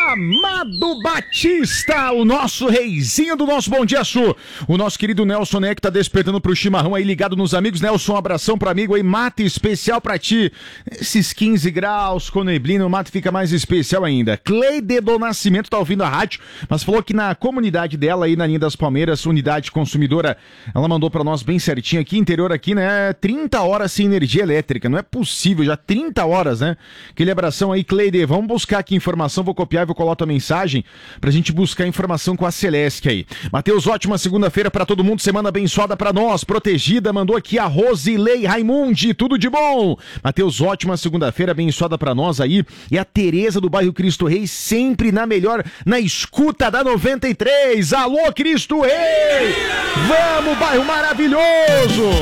Amado Batista, o nosso reizinho do nosso Bom Dia Sul. O nosso querido Nelson Neck tá despertando pro chimarrão aí, ligado nos amigos. Nelson, um abração pro amigo aí, mate especial pra ti. Esses 15 graus com neblina, o mate fica mais especial ainda. Cleide do Nascimento tá ouvindo a rádio, mas falou que na comunidade dela aí na linha das Palmeiras, unidade consumidora, ela mandou pra nós bem certinho aqui, interior aqui, né? 30 horas sem energia elétrica, não é possível, já 30 horas, né? Aquele abração aí, Cleide, vamos buscar aqui informação, vou copiar e vou colar tua mensagem pra gente buscar informação com a Celeste aí. Matheus, ótima segunda-feira pra todo mundo, semana abençoada pra nós, protegida, mandou aqui a Rosilei Raimundi, tudo de bom. Matheus, ótima segunda-feira, abençoada pra nós aí, e a Tereza do bairro Cristo Rei, sempre na melhor, na escuta da 93, alô Cristo Rei, vamos bairro maravilhoso.